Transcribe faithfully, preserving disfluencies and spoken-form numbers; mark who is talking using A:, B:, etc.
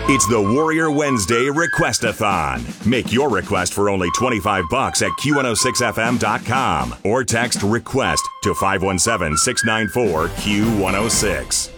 A: It's the Warrior Wednesday Request-a-thon. Make your request for only twenty-five bucks at Q one oh six F M dot com or text REQUEST to five one seven, six nine four, Q one oh six.